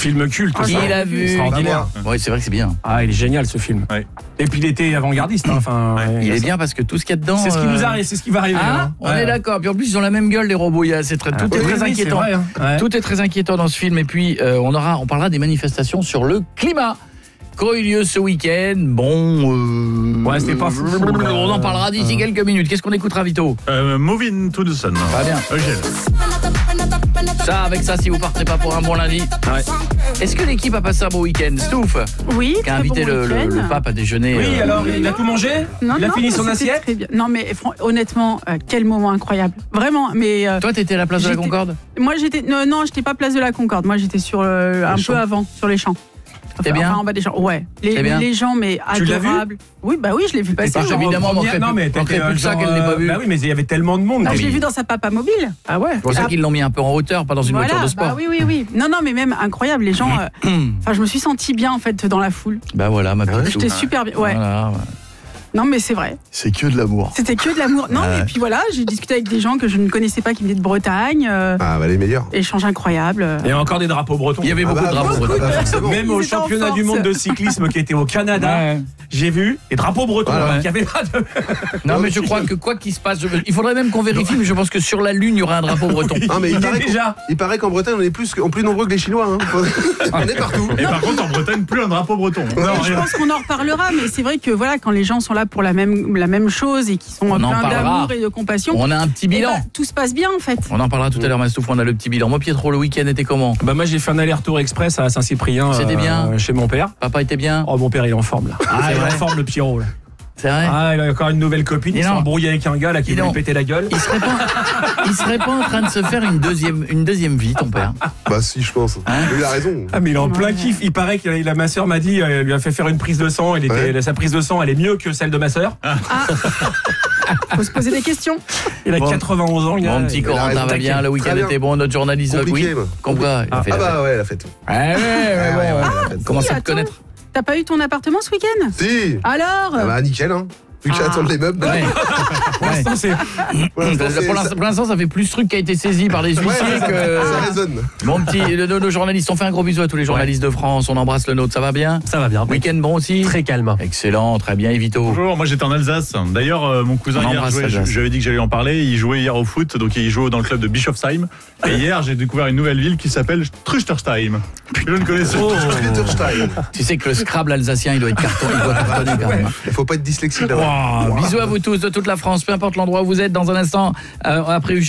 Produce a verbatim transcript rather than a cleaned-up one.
Film culte. Qui l'a vu? Extraordinaire. Oui, c'est vrai que c'est bien. Ah, il est génial ce film. Ouais. Et puis il était avant-gardiste. Hein. Enfin, ouais, il est bien parce que tout ce qu'il y a dedans. C'est ce qui euh... nous arrive, c'est ce qui va arriver. Ah, hein. on ouais. est d'accord. Puis en plus, ils ont la même gueule, les robots. Il y a, c'est très, tout ah, est oui, très oui, inquiétant. C'est vrai, hein. ouais. Tout est très inquiétant dans ce film. Et puis, euh, on aura, on parlera des manifestations sur le climat qui ont eu lieu ce week-end. Bon, euh... ouais, c'était pas fou. On en parlera d'ici euh... quelques minutes. Qu'est-ce qu'on écoutera, Vito? euh, Moving to the Sun. Pas bien. Eugène. Ça, avec ça, si vous partez pas pour un bon lundi. Ouais. Est-ce que l'équipe a passé un bon week-end? Stouff? Oui. Qui a invité bon le, le, le pape à déjeuner. Oui, euh... alors il a tout mangé? Non, il a non, fini son assiette? Très bien. Non, mais honnêtement, euh, quel moment incroyable. Vraiment. Mais euh, toi, t'étais à la place de la Concorde? Moi, j'étais. Non, non, j'étais pas place de la Concorde. Moi, j'étais sur euh, un champs. peu avant, sur les champs. T'es enfin, bien enfin, en bas des gens. Ouais. Les, bien les gens, mais tu adorables. Oui, bah oui, je l'ai vu passer. Parce évidemment, on non, mais plus que ça qu'elle n'ait pas vu. Bah oui, mais il y avait tellement de monde. Non, je l'ai vu dans sa papa mobile. Ah ouais. C'est pour ça qu'ils l'ont mis un peu en hauteur, pas dans une voilà, voiture de sport. Bah oui, oui, oui. Non, non, mais même incroyable. Les gens. Enfin, euh, je me suis sentie bien en fait dans la foule. Bah voilà, ma petite. J'étais super bien. Ouais. Voilà, ouais. Non, mais c'est vrai. C'est que de l'amour. C'était que de l'amour. Non, ouais. Et puis voilà, j'ai discuté avec des gens que je ne connaissais pas qui venaient de Bretagne. Euh, ah, bah les meilleurs. Échange incroyable. Il y a encore des drapeaux bretons. Il y avait ah beaucoup bah, de drapeaux beaucoup, bretons. bah, Même au championnat du monde de cyclisme qui était au Canada, ouais. J'ai vu des drapeaux bretons. Voilà. Qui avaient pas de... Non, mais je crois que quoi qu'il se passe, je... il faudrait même qu'on vérifie, mais je pense que sur la Lune, il y aura un drapeau breton. Ah, mais il, il, paraît déjà... il paraît qu'en Bretagne, on est plus, en plus nombreux que les Chinois. Hein. On est partout. Et par contre, en Bretagne, plus un drapeau breton. Non, je pense qu'on en reparlera, mais c'est vrai que voilà, quand les gens sont là pour la même, la même chose et qui sont on pleins d'amour et de compassion, on a un petit bilan. Bah, tout se passe bien en fait. On en parlera tout à l'heure, Mastouf, on a le petit bilan. Moi, Pietro, le week-end était comment? Bah moi, j'ai fait un aller-retour express à Saint-Cyprien. C'était bien euh, chez mon père. Papa était bien? Oh, mon père, il est en forme là. Ah, il est en forme, le Pierrot là. C'est vrai? Ah, il a encore une nouvelle copine, il s'est embrouillé avec un gars là qui lui péter la gueule. Il serait pas, il serait pas en train de se faire une deuxième, une deuxième vie, ton père? Bah si, je pense. Hein, il a raison. Ah, mais il est en plein kiff. Il paraît que la, ma sœur m'a dit, elle lui a fait faire une prise de sang. Elle était, ouais. Sa prise de sang, elle est mieux que celle de ma sœur. Ah. Faut se poser des questions. Il a bon. quatre-vingt-onze ans. Il a, Mon petit Corentin va bien, le week-end était bon, notre journaliste. Compliqué, oui. Comprends. Ah, ah bah ouais, la fête. Ah ouais, ouais, ouais, ah, ouais. Comment ça te connaître? T'as pas eu ton appartement ce week-end? Si. Alors? Ah bah nickel, hein. Vu que j'attends les meubles. Ouais. Pour l'instant, c'est. Pour l'instant, ça fait plus truc qui a été saisi par les huissiers ouais, que. Ça résonne. Mon petit, le, le, le journaliste, on fait un gros bisou à tous les journalistes ouais. de France. On embrasse le nôtre, ça va bien? Ça va bien. Week-end bon aussi? Très calme. Excellent, très bien, Evito. Bonjour, moi j'étais en Alsace. D'ailleurs, euh, mon cousin hier jouait, j'avais dit que j'allais en parler. Il jouait hier au foot, donc il jouait dans le club de Bischofsheim. Et hier, j'ai découvert une nouvelle ville qui s'appelle Trüchterstein. Je ne connaissais pas. Oh. Tu sais que le Scrabble alsacien, il doit être carton, il doit cartonner quand même. Il faut pas être dyslexique. Wow. Wow. Bisous à vous tous de toute la France, peu importe l'endroit où vous êtes. Dans un instant, euh, après